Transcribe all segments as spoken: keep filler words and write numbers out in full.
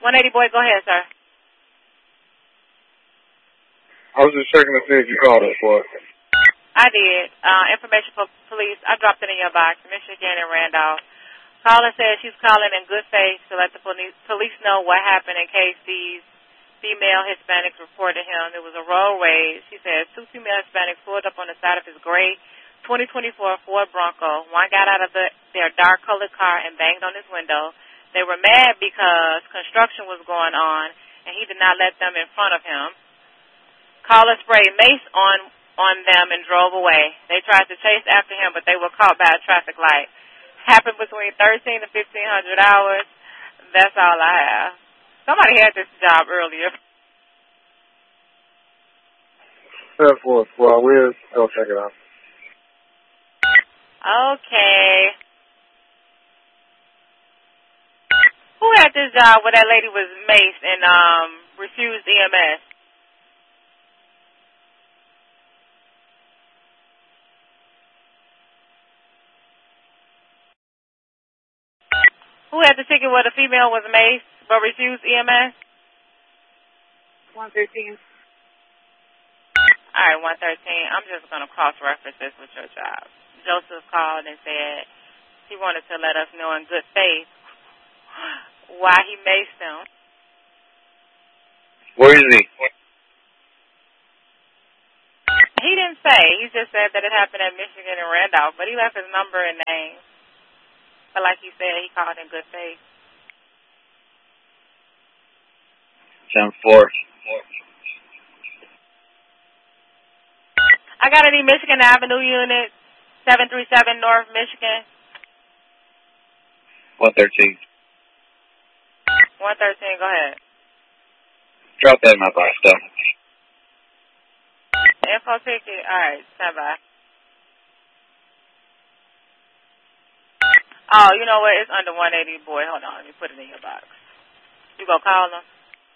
one eighty boy, go ahead, sir. I was just checking to see if you called us for it. I did. Uh, information for police. I dropped it in your box, Michigan and Randolph. Caller says she's calling in good faith to let the police, police know what happened in case these female Hispanics reported him. It was a road rage. She says two female Hispanics pulled up on the side of his gray twenty twenty-four Ford Bronco. One got out of the, their dark-colored car and banged on his window. They were mad because construction was going on, and he did not let them in front of him. Caller sprayed mace on on them and drove away. They tried to chase after him, but they were caught by a traffic light. Happened between thirteen to fifteen hundred hours. That's all I have. Somebody had this job earlier. That's for us. Well, we'll go check it out. Okay. Who had this job where that lady was maced and um refused E M S? Who had the ticket where the female was maced but refused E M S? one thirteen. All right, one thirteen. I'm just going to cross-reference this with your job. Joseph called and said he wanted to let us know in good faith why he maced him. Where is he? He didn't say. He just said that it happened at Michigan and Randolph, but he left his number and name. But like you said, he called in good faith. ten four. I got any Michigan Avenue unit, seven three seven North Michigan. one thirteen. one thirteen, go ahead. Drop that in my box, though. Info ticket, all right, stand by. Oh, you know what? It's under one eighty, boy. Hold on. Let me put it in your box. You go call them.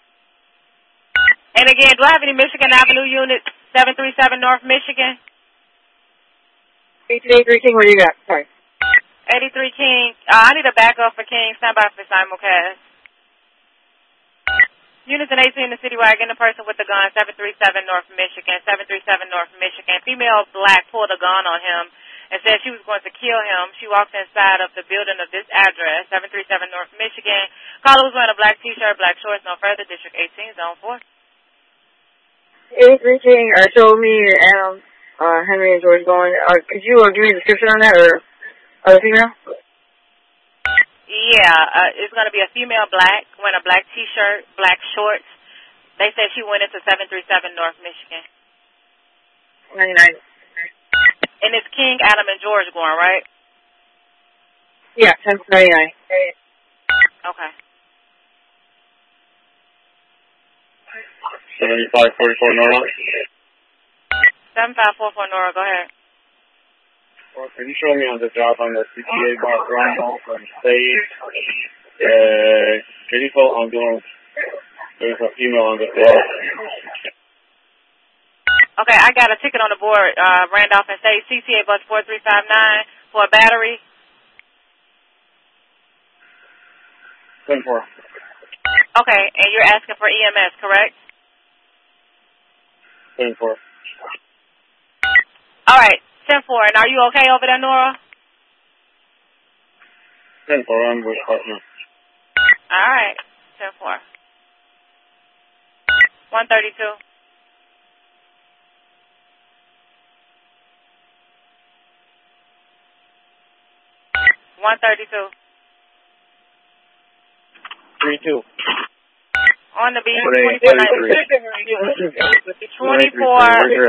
And again, do I have any Michigan Avenue units, seven three seven North Michigan? eighty-three King, what do you got? Sorry. eighty-three King. Uh, I need a backup for King. Stand by for simulcast. Units in eighteen, the city wagon, the person with the gun, seven three seven North Michigan, seven three seven North Michigan. Female black pulled a gun on him and said she was going to kill him. She walked inside of the building of this address, seven three seven North Michigan. Caller was wearing a black T-shirt, black shorts, no further, District eighteen, Zone four. eighty-three King, uh, show me Adam, uh, Henry, and George going. Uh, could you uh, give me a description on that, or other female? Yeah, uh, it's going to be a female black, wearing a black T-shirt, black shorts. They said she went into seven three seven North Michigan. ninety-nine. And it's King, Adam, and George going, right? Yeah, ten ninety-nine. Okay. seventy-five forty-four Nora. seventy-five forty-four Nora, go ahead. Well, can you show me on the job on the C T A bar Randolph and state? Uh, can you call on doing? There's a female on the floor. Okay, I got a ticket on the board, uh, Randolph and State, C T A bus four three five nine for a battery. ten four. Okay, and you're asking for E M S, correct? ten four. All right, ten four, and are you okay over there, Nora? ten four, I'm with partner. All right, ten four. one thirty-two. one thirty-two. three two. On the beat, twenty-four nineteen. twenty-four.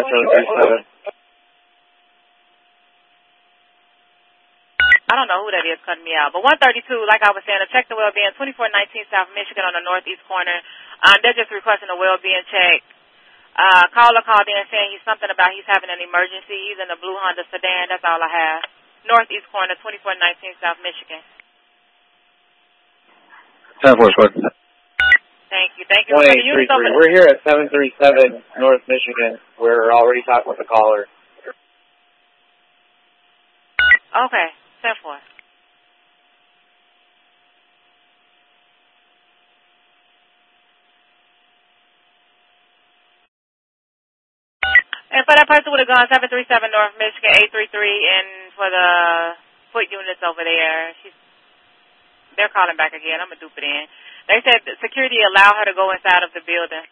I don't know who that is cutting me out, but one thirty-two, like I was saying, a check the well-being, twenty-four nineteen South Michigan on the northeast corner. Um, they're just requesting a well-being check. Uh, caller called in saying he's something about he's having an emergency. He's in a blue Honda sedan. That's all I have. Northeast corner, twenty-four nineteen South Michigan. ten four, sir. Thank you. Thank you. one eight three three. We're here at seven three seven North Michigan. We're already talking with the caller. Okay. ten four. And for that person would have gone seven three seven North Michigan, eight three three, and for the foot units over there, she's, they're calling back again. I'm going to dupe it in. They said that security allowed her to go inside of the building.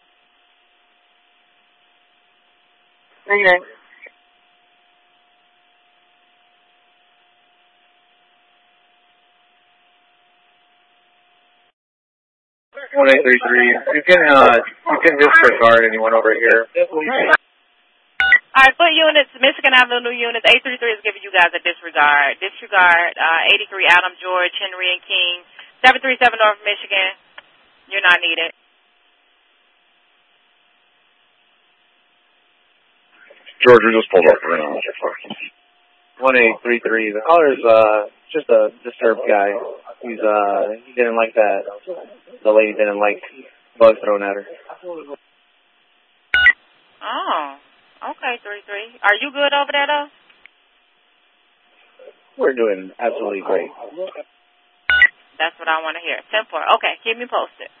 Okay. one eight three three. You can, uh, you can disregard anyone over here. All right, foot units, Michigan Avenue units, eight three three is giving you guys a disregard. Disregard, uh, eighty-three Adam, George, Henry, and King. seven three seven North Michigan, you're not needed. George, we just pulled up right now. one eight three three. The caller's, uh, just a disturbed guy. He's, uh, he didn't like that. The lady didn't like bugs thrown at her. Oh. Okay, three three. Are you good over there, though? We're doing absolutely great. That's what I want to hear. ten four. Okay, keep me posted.